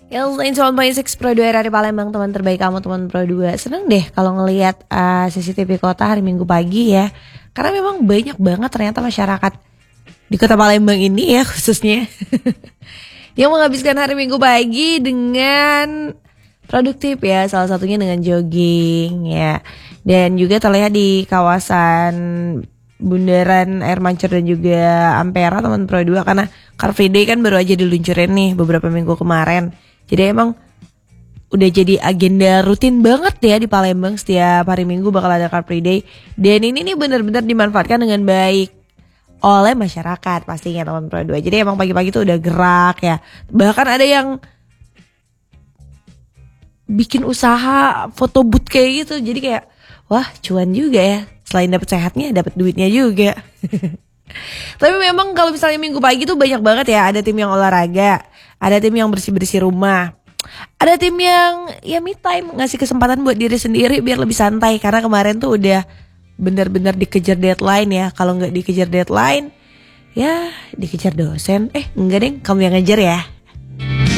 Yang 1.6 Pro 2 dari Palembang, teman terbaik kamu, teman Pro 2. Seneng deh kalau ngelihat CCTV kota hari Minggu pagi ya. Karena memang banyak banget ternyata masyarakat di kota Palembang ini ya khususnya yang menghabiskan hari Minggu pagi dengan produktif ya. Salah satunya dengan jogging ya. Dan juga terlihat di kawasan Bundaran Air Mancur dan juga Ampera, teman Pro 2. Karena Car Free Day kan baru aja diluncurin nih beberapa minggu kemarin. Jadi emang udah jadi agenda rutin banget ya di Palembang. Setiap hari Minggu bakal ada Car Free Day. Dan ini nih benar-benar dimanfaatkan dengan baik oleh masyarakat pastinya, teman Pro 2. Jadi emang pagi-pagi tuh udah gerak ya. Bahkan ada yang bikin usaha foto booth kayak gitu. Jadi kayak wah, cuan juga ya. Selain dapat sehatnya, dapat duitnya juga. Tapi memang kalau misalnya Minggu pagi tuh banyak banget ya. Ada tim yang olahraga, ada tim yang bersih-bersih rumah, ada tim yang ya me time, ngasih kesempatan buat diri sendiri biar lebih santai. Karena kemarin tuh udah benar-benar dikejar deadline ya. Kalau nggak dikejar deadline, ya dikejar dosen. Enggak deh, kamu yang ngejar ya.